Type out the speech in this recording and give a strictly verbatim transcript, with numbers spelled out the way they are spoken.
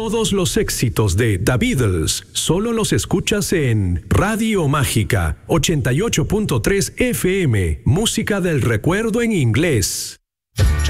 Todos los éxitos de The Beatles solo los escuchas en Radio Mágica ochenta y ocho punto tres F M, música del recuerdo en inglés.